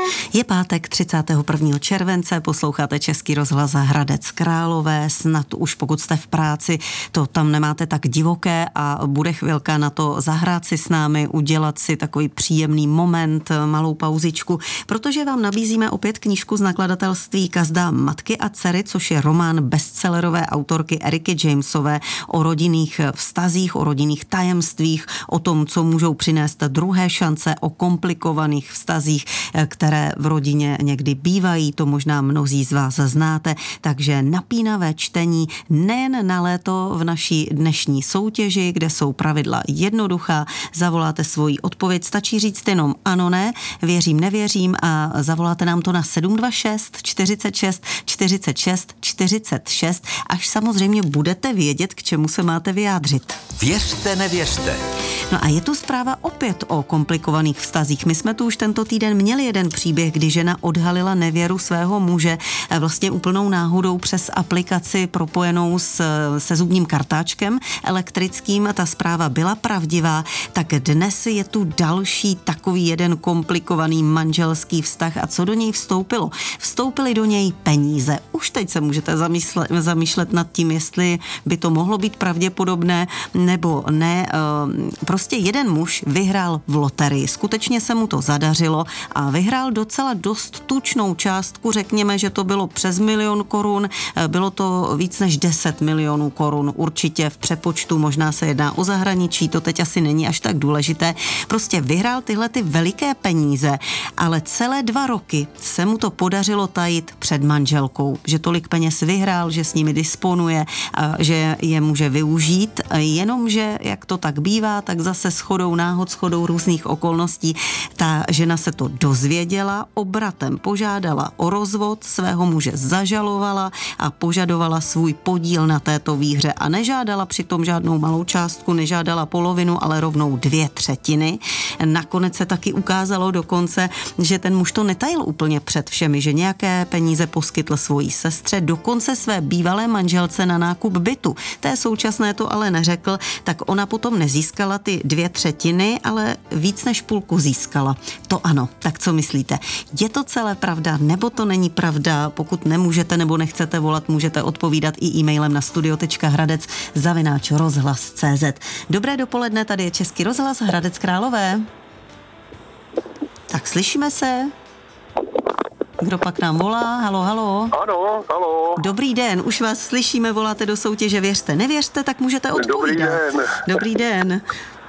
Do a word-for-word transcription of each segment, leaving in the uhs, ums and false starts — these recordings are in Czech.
Je pátek třicátého prvního července, posloucháte Český rozhlas Hradec Králové, snad už pokud jste v práci, to tam nemáte tak divoké a bude chvilka na to zahrát si s námi, udělat si takový příjemný moment, malou pauzičku, protože vám nabízíme opět knížku z nakladatelství Kazda Matky a dcery, což je román bestsellerové autorky Eriky Jamesové o rodinných vztazích, o rodinných tajemstvích, o tom, co můžou přinést druhé šance, o komplikovaných vztazích, které v rodině někdy bývají, to možná mnozí z vás znáte, takže napínavé čtení nejen na léto v naší dnešní soutěži, kde jsou pravidla jednoduchá, zavoláte svoji odpověď, stačí říct jenom ano, ne, věřím, nevěřím a zavoláte nám to na sedm dva šest čtyřicet šest čtyřicet šest čtyřicet šest, až samozřejmě budete vědět, k čemu se máte vyjádřit. Věřte, nevěřte. No a je tu zpráva opět o komplikovaných vztazích. My jsme tu už tento týden měli jeden příběh, kdy žena odhalila nevěru svého muže vlastně úplnou náhodou přes aplikaci propojenou s, se zubním kartáčkem elektrickým. Ta zpráva byla pravdivá, tak dnes je tu další takový jeden komplikovaný manželský vztah. A co do něj vstoupilo? Vstoupily do něj peníze. Už teď se můžete zamyslet, zamýšlet nad tím, jestli by to mohlo být pravděpodobné nebo ne. Prostě jeden muž vyhrál v loterii. Skutečně se mu to zadařilo a vyhrál docela dost tučnou částku. Řekněme, že to bylo přes milion korun. Bylo to víc než deset milionů korun. Určitě v přepočtu, možná se jedná o zahraničí, to teď asi není až tak důležité. Prostě vyhrál tyhle ty veliké peníze, ale celé dva roky se mu to podařilo tajit před manželkou, že tolik peněz vyhrál, že s nimi disponuje, že je může využít, jenomže, jak to tak bývá, tak zase shodou náhod, shodou různých okolností, ta žena se to dozvěděla, obratem požádala o rozvod, svého muže zažalovala a požadovala svůj podíl na této výhře a nežádala přitom žádnou malou částku, nežádala polovinu, ale rovnou dvě třetiny. Nakonec se taky ukázalo dokonce, že ten muž to netajil úplně před všemi, že nějaké peníze poskytl svojí sestře, dokonce své bývalé manželce na nákup bytu. Té současné to ale neřekl, tak ona potom nezískala ty dvě třetiny, ale víc než půlku získala. To ano. Tak co myslíte? Je to celé pravda, nebo to není pravda? Pokud nemůžete nebo nechcete volat, můžete odpovídat i e-mailem na studio tečka hradec zavináč rozhlas tečka cé zet. Dobré dopoledne, tady je Český rozhlas Hradec Králové. Tak slyšíme se? Kdo pak nám volá? Halo, halo. Ano, halo. Dobrý den, už vás slyšíme, voláte do soutěže Věřte, nevěřte, tak můžete odpovídat. Dobrý den. Dobrý den.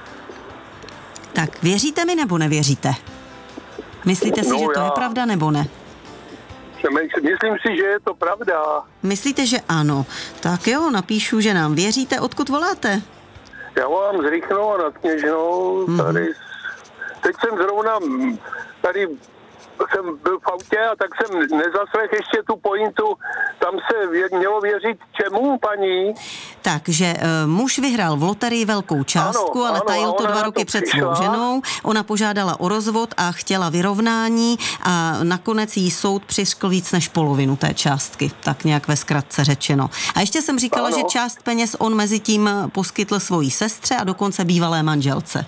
Tak věříte mi nebo nevěříte? Myslíte si, no, že to já. je pravda nebo ne? Myslím si, že je to pravda. Myslíte, že ano? Tak jo, napíšu, že nám věříte. Odkud voláte? Já volám z Rychnova nad Kněžnou. Mm-hmm. Tady, teď jsem zrovna tady jsem byl v autě a tak jsem nezaslech ještě tu pointu, tam se vě, mělo věřit čemu, paní? Takže uh, muž vyhrál v loterii velkou částku, ano, ale ano, tajil to dva roky před svou ženou. Ona požádala o rozvod a chtěla vyrovnání a nakonec jí soud přiřkl víc než polovinu té částky, tak nějak ve zkratce řečeno. A ještě jsem říkala, ano. že část peněz on mezi tím poskytl svojí sestře a dokonce bývalé manželce.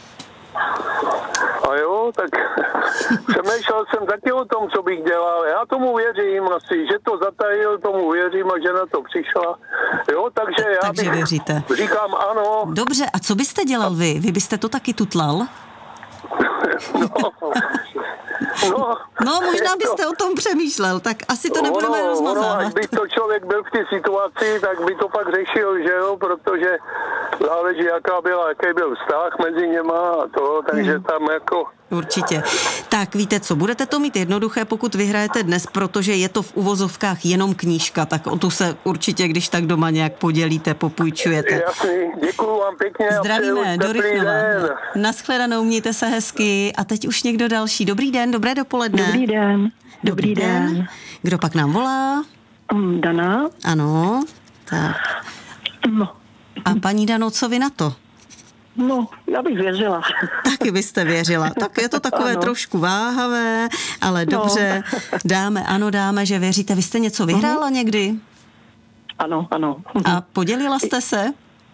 A jo, tak přemýšlel jsem taky o tom, co bych dělal. Já tomu věřím asi, že to zatajil, tomu věřím a že na to přišla. Jo, takže já takže bych, věříte. říkám ano. Dobře, a co byste dělal vy? Vy byste to taky tutlal? No, no, no možná byste to, o tom přemýšlel, tak asi to nebudeme ono, rozmazávat. Ono, kdyby to člověk byl v té situaci, tak by to pak řešil, že jo, protože záleží, jaká byla, jaký byl vztah mezi něma a to, takže hmm. tam jako... Určitě. Tak víte co, budete to mít jednoduché, pokud vyhrajete dnes, protože je to v uvozovkách jenom knížka, tak o tu se určitě, když tak doma nějak podělíte, popůjčujete. Jasný, děkuju vám pěkně. Zdravíme, do Rychnova. Naschledanou, mějte se hezky a teď už někdo další. Dobrý den, dobré dopoledne. Dobrý den. Dobrý, Dobrý den. den. Kdo pak nám volá? Um, Dana. Ano, tak. No. A paní Dano, co vy na to? No, já bych věřila. Taky byste věřila. Tak je to takové ano. trošku váhavé, ale dobře. No. Dáme, ano, dáme, že věříte. Vy jste něco vyhrála uh-huh. někdy? Ano, ano. A podělila jste se?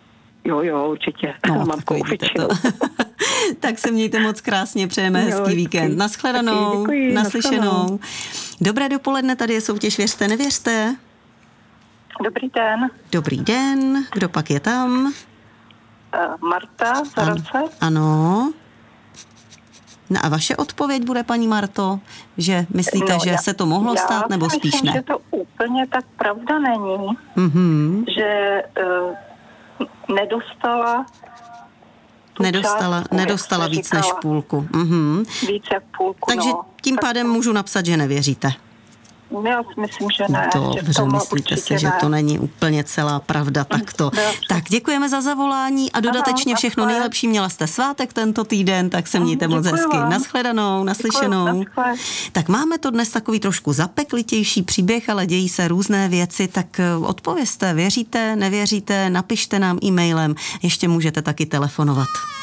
Jo, jo, určitě. No, Mám tak vidíte většinou. to. Tak se mějte moc krásně, přejeme Jo, hezký víkend. Naschledanou, děkuji, naslyšenou. naschledanou. Dobré dopoledne, tady je soutěž Věřte, nevěřte. Dobrý den, Dobrý den, kdo pak je tam? uh, Marta z Hradce. Ano. No a vaše odpověď bude, paní Marto, že myslíte, No, že já- se to mohlo já stát, nebo si spíš myslím, ne? že to úplně tak pravda není, Mhm. že uh, nedostala tu Nedostala, částku, nedostala jak se víc než říkala. půlku. Mhm. Víc jak půlku, Takže no. tím Tak pádem můžu napsat, že nevěříte. já si myslím, že ne. že v Dobře, tomhle myslíte si, určitě že ne. to není úplně celá pravda takto. Dobře. Tak děkujeme za zavolání a dodatečně Aha, všechno naschle. nejlepší. Měla jste svátek tento týden, tak se mějte moc Děkuji hezky. vám. Naschledanou, naslyšenou. Děkuji, naschle. Tak máme to dnes takový trošku zapeklitější příběh, ale dějí se různé věci, tak odpovězte, věříte, nevěříte, napište nám e-mailem, ještě můžete taky telefonovat.